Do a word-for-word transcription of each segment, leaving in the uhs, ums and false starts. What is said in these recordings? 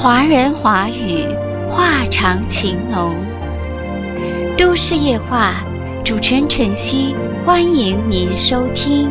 华人华语，话长情浓。都市夜话，主持人晨曦，欢迎您收听。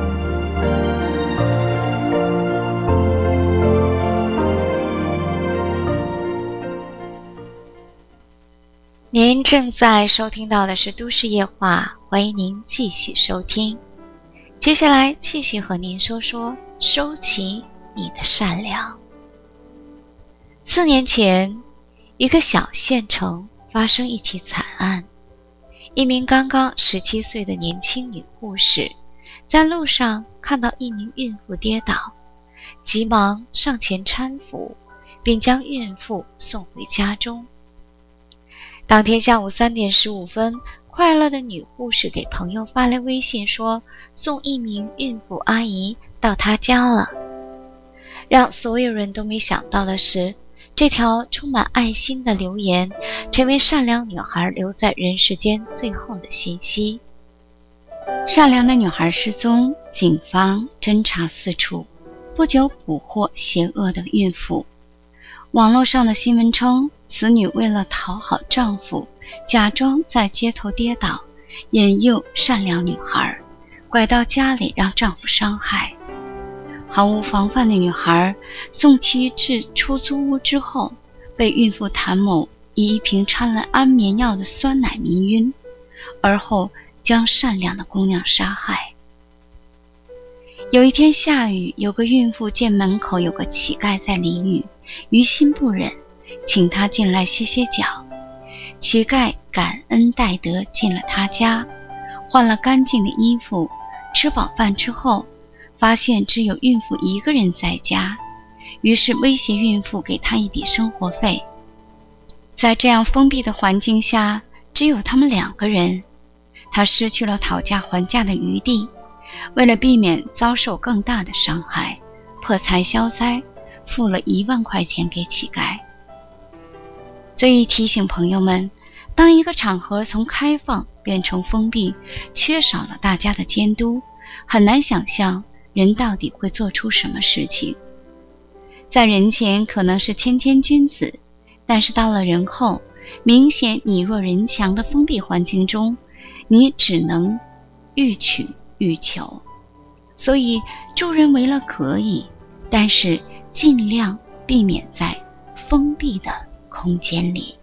您正在收听到的是都市夜话，欢迎您继续收听。接下来继续和您说说收起你的善良。四年前，一个小县城发生一起惨案，一名刚刚十七岁的年轻女护士在路上看到一名孕妇跌倒，急忙上前搀扶，并将孕妇送回家中。当天下午三点十五分，快乐的女护士给朋友发来微信说，送一名孕妇阿姨到她家了。让所有人都没想到的是，这条充满爱心的留言成为善良女孩留在人世间最后的信息。善良的女孩失踪，警方侦查四处，不久捕获邪恶的孕妇。网络上的新闻称，此女为了讨好丈夫，假装在街头跌倒，引诱善良女孩，拐到家里让丈夫伤害。毫无防范的女孩送其至出租屋之后，被孕妇谭某以一瓶掺了安眠药的酸奶迷晕，而后将善良的姑娘杀害。有一天下雨，有个孕妇见门口有个乞丐在淋雨，于心不忍，请他进来歇歇脚。乞丐感恩戴德进了他家，换了干净的衣服，吃饱饭之后，发现只有孕妇一个人在家，于是威胁孕妇给她一笔生活费。在这样封闭的环境下，只有他们两个人，他失去了讨价还价的余地，为了避免遭受更大的伤害，破财消灾，付了一万块钱给乞丐。所以提醒朋友们，当一个场合从开放变成封闭，缺少了大家的监督，很难想象人到底会做出什么事情。在人前可能是谦谦君子，但是到了人后，明显你弱人强的封闭环境中，你只能欲取欲求。所以助人为了可以，但是尽量避免在封闭的空间里。